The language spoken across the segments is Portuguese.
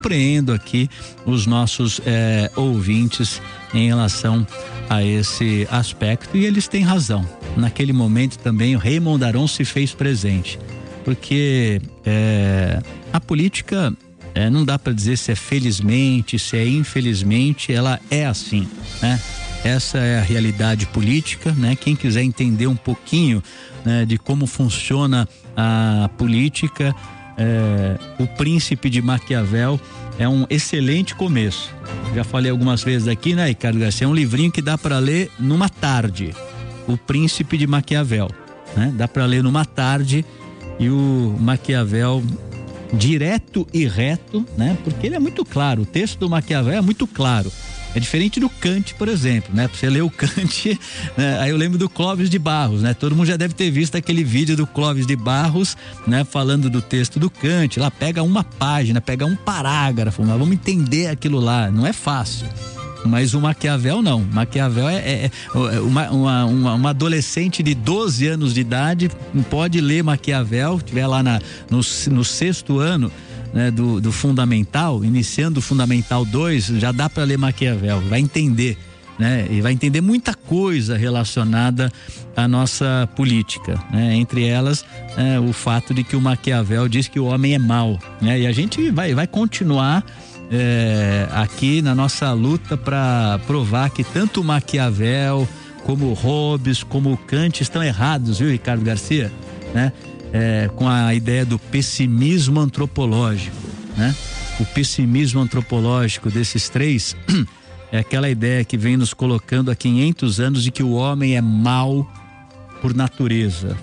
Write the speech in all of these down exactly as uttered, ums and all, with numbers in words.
Compreendo aqui os nossos é, ouvintes em relação a esse aspecto, e eles têm razão. Naquele momento também o rei Mondaron se fez presente, porque é, a política é, não dá para dizer se é felizmente, se é infelizmente, ela é assim, né? Essa é a realidade política, né? Quem quiser entender um pouquinho, né, de como funciona a política, É, O Príncipe de Maquiavel é um excelente começo. Já falei algumas vezes aqui, né, Ricardo Garcia? É um livrinho que dá para ler numa tarde. O Príncipe de Maquiavel, né? Dá para ler numa tarde, e o Maquiavel direto e reto, né? Porque ele é muito claro. O texto do Maquiavel é muito claro. É diferente do Kant, por exemplo, né? Pra você ler o Kant, né? Aí eu lembro do Clóvis de Barros, né? Todo mundo já deve ter visto aquele vídeo do Clóvis de Barros, né? Falando do texto do Kant. Lá pega uma página, pega um parágrafo, mas vamos entender aquilo lá. Não é fácil. Mas o Maquiavel não. Maquiavel é, é, é uma, uma, uma, uma adolescente de doze anos de idade pode ler Maquiavel, tiver lá na, no, no sexto ano, né, do, do Fundamental, iniciando o Fundamental dois, já dá para ler Maquiavel, vai entender, né? E vai entender muita coisa relacionada à nossa política, né? Entre elas, é, o fato de que o Maquiavel diz que o homem é mau, né? E a gente vai, vai continuar é, aqui na nossa luta para provar que tanto o Maquiavel, como o Hobbes, como o Kant estão errados, viu, Ricardo Garcia, né? É, com a ideia do pessimismo antropológico, né? O pessimismo antropológico desses três é aquela ideia que vem nos colocando há quinhentos anos de que o homem é mau por natureza,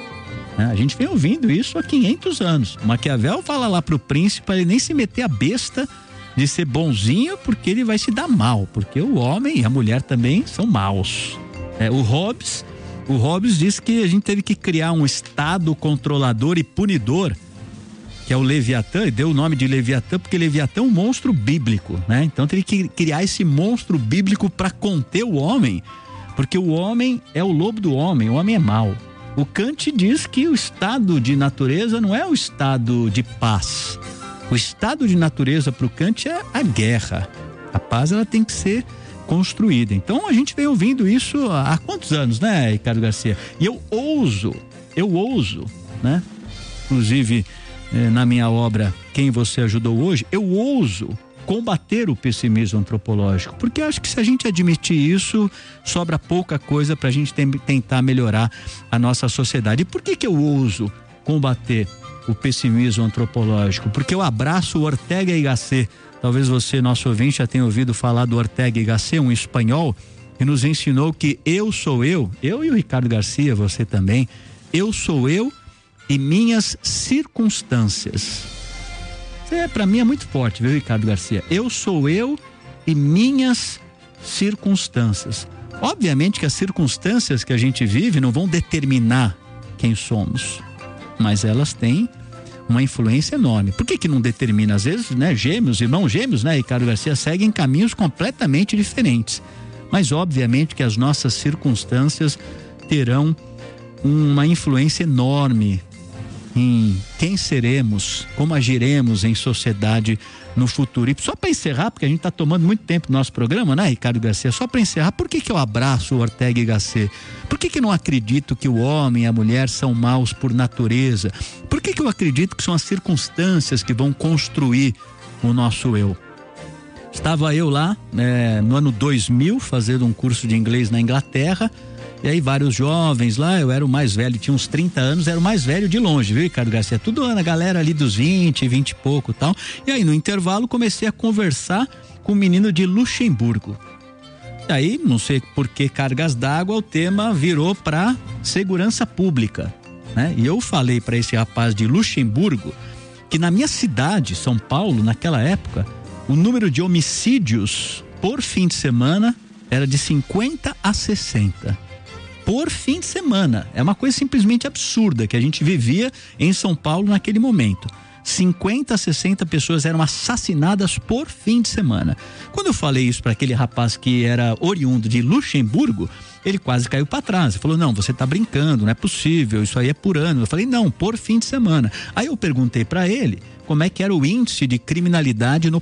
né? A gente vem ouvindo isso há quinhentos anos. Maquiavel fala lá pro príncipe para ele nem se meter a besta de ser bonzinho, porque ele vai se dar mal, porque o homem e a mulher também são maus. É, o Hobbes O Hobbes diz que a gente teve que criar um estado controlador e punidor, que é o Leviatã, e deu o nome de Leviatã porque Leviatã é um monstro bíblico, né? Então teve que criar esse monstro bíblico para conter o homem, porque o homem é o lobo do homem, o homem é mau. O Kant diz que o estado de natureza não é o estado de paz. O estado de natureza para o Kant é a guerra. A paz, ela tem que ser construída. Então a gente vem ouvindo isso há quantos anos, né, Ricardo Garcia? E eu ouso, eu ouso, né? Inclusive eh, na minha obra Quem Você Ajudou Hoje, eu ouso combater o pessimismo antropológico, porque acho que se a gente admitir isso, sobra pouca coisa para a gente tem, tentar melhorar a nossa sociedade. E por que que eu ouso combater o pessimismo antropológico? Porque eu abraço o Ortega y Gasset. Talvez você, nosso ouvinte, já tenha ouvido falar do Ortega y Gasset, um espanhol, que nos ensinou que eu sou eu, eu e o Ricardo Garcia, você também, eu sou eu e minhas circunstâncias. Isso é, para mim é muito forte, viu, Ricardo Garcia? Eu sou eu e minhas circunstâncias. Obviamente que as circunstâncias que a gente vive não vão determinar quem somos, mas elas têm uma influência enorme. Por que que não determina? Às vezes, né, gêmeos, irmãos gêmeos, né, Ricardo Garcia, seguem caminhos completamente diferentes. Mas obviamente que as nossas circunstâncias terão uma influência enorme em quem seremos, como agiremos em sociedade no futuro. E só para encerrar, porque a gente está tomando muito tempo no nosso programa, né, Ricardo Garcia? Só para encerrar, por que que eu abraço o Ortega y Gasset? Por que que eu não acredito que o homem e a mulher são maus por natureza? Por que que eu acredito que são as circunstâncias que vão construir o nosso eu? Estava eu lá, é, no ano dois mil, fazendo um curso de inglês na Inglaterra, e aí vários jovens lá, eu era o mais velho, tinha uns trinta anos, era o mais velho de longe, viu, Ricardo Garcia? Tudo a galera ali dos vinte, vinte e pouco e tal. E aí no intervalo comecei a conversar com um menino de Luxemburgo. E aí, não sei por que cargas d'água, o tema virou para segurança pública, né? E eu falei para esse rapaz de Luxemburgo que na minha cidade, São Paulo, naquela época, o número de homicídios por fim de semana era de cinquenta a sessenta. Por fim de semana. É uma coisa simplesmente absurda que a gente vivia em São Paulo naquele momento. cinquenta a sessenta pessoas eram assassinadas por fim de semana. Quando eu falei isso para aquele rapaz que era oriundo de Luxemburgo, ele quase caiu para trás. Ele falou, não, você tá brincando, não é possível, isso aí é por ano. Eu falei, não, por fim de semana. Aí eu perguntei para ele como é que era o índice de criminalidade no